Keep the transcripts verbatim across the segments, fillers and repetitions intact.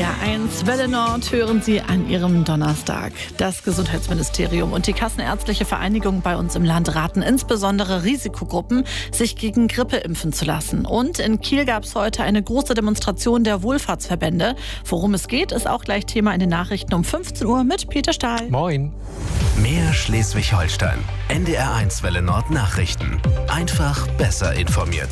R eins Welle Nord hören Sie an Ihrem Donnerstag. Das Gesundheitsministerium und die Kassenärztliche Vereinigung bei uns im Land raten insbesondere Risikogruppen, sich gegen Grippe impfen zu lassen. Und in Kiel gab es heute eine große Demonstration der Wohlfahrtsverbände. Worum es geht, ist auch gleich Thema in den Nachrichten um fünfzehn Uhr mit Peter Stahl. Moin. Mehr Schleswig-Holstein. N D R eins Welle Nord Nachrichten. Einfach besser informiert.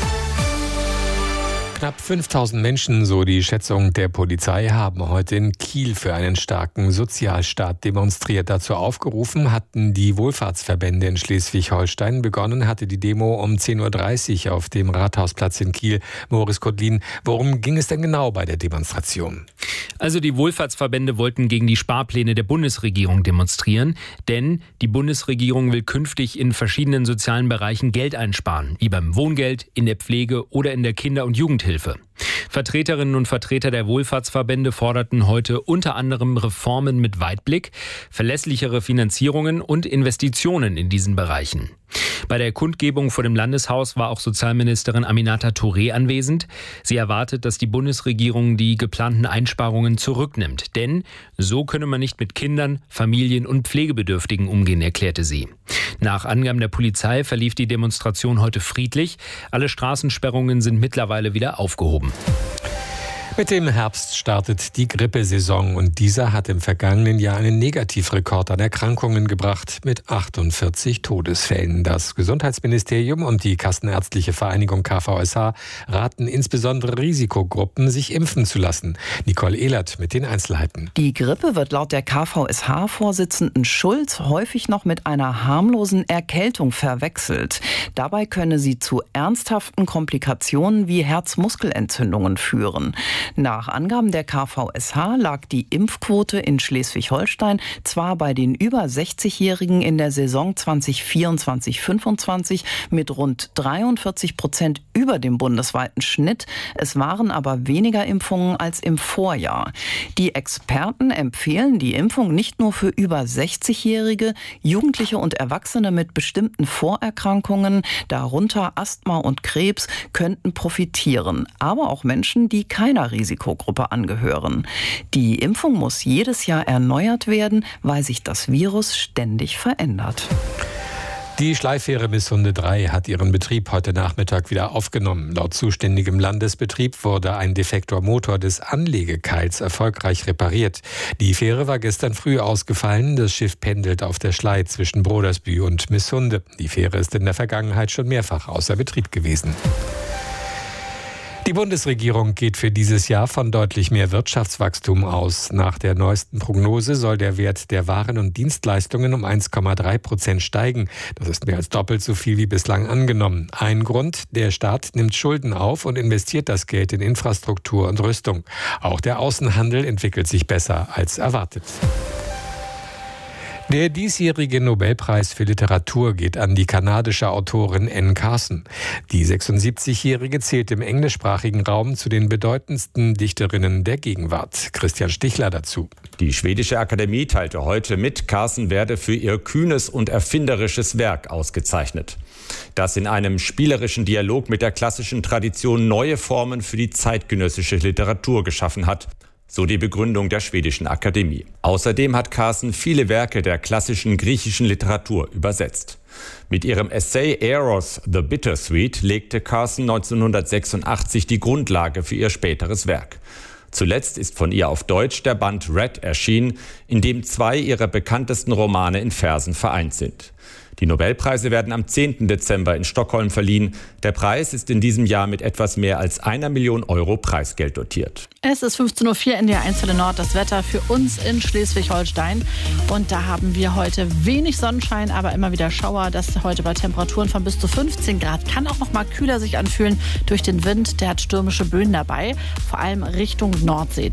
Knapp fünftausend Menschen, so die Schätzung der Polizei, haben heute in Kiel für einen starken Sozialstaat demonstriert. Dazu aufgerufen hatten die Wohlfahrtsverbände in Schleswig-Holstein. Begonnen hatte die Demo um zehn Uhr dreißig auf dem Rathausplatz in Kiel. Moritz Kotlin, worum ging es denn genau bei der Demonstration? Also die Wohlfahrtsverbände wollten gegen die Sparpläne der Bundesregierung demonstrieren, denn die Bundesregierung will künftig in verschiedenen sozialen Bereichen Geld einsparen, wie beim Wohngeld, in der Pflege oder in der Kinder- und Jugendhilfe. Vertreterinnen und Vertreter der Wohlfahrtsverbände forderten heute unter anderem Reformen mit Weitblick, verlässlichere Finanzierungen und Investitionen in diesen Bereichen. Bei der Kundgebung vor dem Landeshaus war auch Sozialministerin Aminata Touré anwesend. Sie erwartet, dass die Bundesregierung die geplanten Einsparungen zurücknimmt. Denn so könne man nicht mit Kindern, Familien und Pflegebedürftigen umgehen, erklärte sie. Nach Angaben der Polizei verlief die Demonstration heute friedlich. Alle Straßensperrungen sind mittlerweile wieder aufgehoben. Mit dem Herbst startet die Grippesaison und dieser hat im vergangenen Jahr einen Negativrekord an Erkrankungen gebracht mit achtundvierzig Todesfällen. Das Gesundheitsministerium und die Kassenärztliche Vereinigung K V S H raten insbesondere Risikogruppen, sich impfen zu lassen. Nicole Ehlert mit den Einzelheiten. Die Grippe wird laut der K V S H-Vorsitzenden Schulz häufig noch mit einer harmlosen Erkältung verwechselt. Dabei könne sie zu ernsthaften Komplikationen wie Herzmuskelentzündungen führen. Nach Angaben der K V S H lag die Impfquote in Schleswig-Holstein zwar bei den über sechzigjährigen in der Saison zwanzig vierundzwanzig fünfundzwanzig mit rund dreiundvierzig Prozent über dem bundesweiten Schnitt. Es waren aber weniger Impfungen als im Vorjahr. Die Experten empfehlen die Impfung nicht nur für über sechzigjährige, Jugendliche und Erwachsene mit bestimmten Vorerkrankungen, darunter Asthma und Krebs, könnten profitieren, aber auch Menschen, die keiner Risikogruppe angehören. Die Impfung muss jedes Jahr erneuert werden, weil sich das Virus ständig verändert. Die Schleifähre Missunde drei hat ihren Betrieb heute Nachmittag wieder aufgenommen. Laut zuständigem Landesbetrieb wurde ein defekter Motor des Anlegekeils erfolgreich repariert. Die Fähre war gestern früh ausgefallen. Das Schiff pendelt auf der Schlei zwischen Brodersbü und Missunde. Die Fähre ist in der Vergangenheit schon mehrfach außer Betrieb gewesen. Die Bundesregierung geht für dieses Jahr von deutlich mehr Wirtschaftswachstum aus. Nach der neuesten Prognose soll der Wert der Waren und Dienstleistungen um eins Komma drei Prozent steigen. Das ist mehr als doppelt so viel wie bislang angenommen. Ein Grund: der Staat nimmt Schulden auf und investiert das Geld in Infrastruktur und Rüstung. Auch der Außenhandel entwickelt sich besser als erwartet. Der diesjährige Nobelpreis für Literatur geht an die kanadische Autorin Anne Carson. Die sechsundsiebzigjährige zählt im englischsprachigen Raum zu den bedeutendsten Dichterinnen der Gegenwart. Christian Stichler dazu. Die schwedische Akademie teilte heute mit, Carson werde für ihr kühnes und erfinderisches Werk ausgezeichnet, das in einem spielerischen Dialog mit der klassischen Tradition neue Formen für die zeitgenössische Literatur geschaffen hat. So die Begründung der schwedischen Akademie. Außerdem hat Carson viele Werke der klassischen griechischen Literatur übersetzt. Mit ihrem Essay Eros the Bittersweet legte Carson neunzehnhundertsechsundachtzig die Grundlage für ihr späteres Werk. Zuletzt ist von ihr auf Deutsch der Band Red erschienen, in dem zwei ihrer bekanntesten Romane in Versen vereint sind. Die Nobelpreise werden am zehnten Dezember in Stockholm verliehen. Der Preis ist in diesem Jahr mit etwas mehr als einer Million Euro Preisgeld dotiert. Es ist fünfzehn Uhr vier in der eins Welle Nord, das Wetter für uns in Schleswig-Holstein. Und da haben wir heute wenig Sonnenschein, aber immer wieder Schauer. Das heute bei Temperaturen von bis zu fünfzehn Grad. Kann auch noch mal kühler sich anfühlen durch den Wind. Der hat stürmische Böen dabei, vor allem Richtung Nordsee.